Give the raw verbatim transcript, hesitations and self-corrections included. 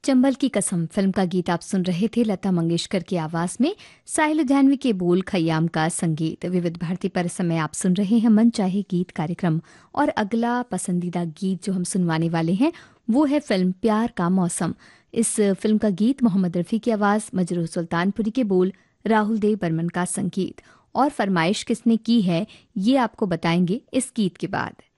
चंबल की कसम फिल्म का गीत आप सुन रहे थे लता मंगेशकर की आवाज में। साहिल लुधियानवी के बोल, खयाम का संगीत। विविध भारती पर इस समय आप सुन रहे हैं मन चाहे गीत कार्यक्रम। और अगला पसंदीदा गीत जो हम सुनवाने वाले हैं वो है फिल्म प्यार का मौसम। इस फिल्म का गीत मोहम्मद रफ़ी की आवाज, मजरूह सुल्तानपुरी के बोल, राहुल देव बर्मन का संगीत। और फरमाइश किसने की है ये आपको बताएंगे इस गीत के बाद।